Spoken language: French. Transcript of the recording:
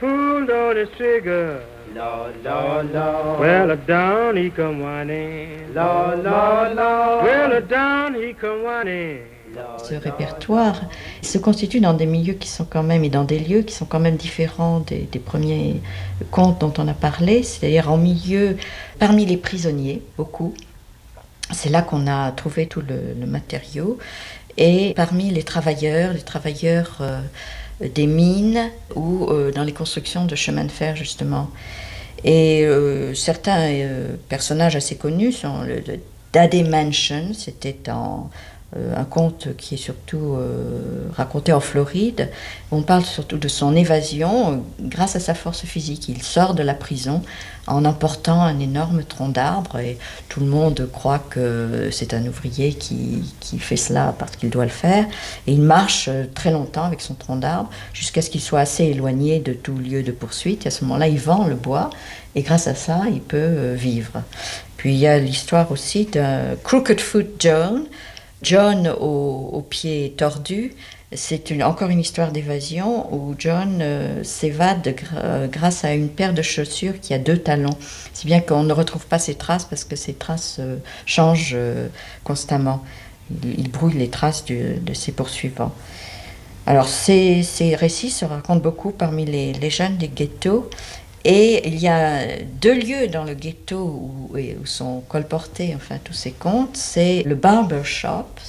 Pulled on his trigger. Lord, Lord, Lord. Well, down he come whining. Lord, Lord, Lord. Well, down he come whining. Ce répertoire se constitue dans des milieux qui sont quand même, et dans des lieux qui sont quand même différents des premiers contes dont on a parlé, c'est-à-dire en milieu, parmi les prisonniers, beaucoup. C'est là qu'on a trouvé tout le matériau. Et parmi les travailleurs des mines ou dans les constructions de chemins de fer, justement. Et certains personnages assez connus sont le Daddy Mansion, c'était un conte qui est surtout raconté en Floride. On parle surtout de son évasion grâce à sa force physique. Il sort de la prison en emportant un énorme tronc d'arbre et tout le monde croit que c'est un ouvrier qui fait cela parce qu'il doit le faire. Et il marche très longtemps avec son tronc d'arbre jusqu'à ce qu'il soit assez éloigné de tout lieu de poursuite. Et à ce moment-là, il vend le bois et grâce à ça, il peut vivre. Puis il y a l'histoire aussi d'un Crooked Foot John. John aux pieds tordus, c'est encore une histoire d'évasion où John s'évade grâce à une paire de chaussures qui a 2 talons. Si bien qu'on ne retrouve pas ses traces parce que ses traces changent constamment. Il brouille les traces de ses poursuivants. Alors ces récits se racontent beaucoup parmi les jeunes des ghettos. Et il y a 2 lieux dans le ghetto où sont colportés tous ces contes. C'est le barber shop,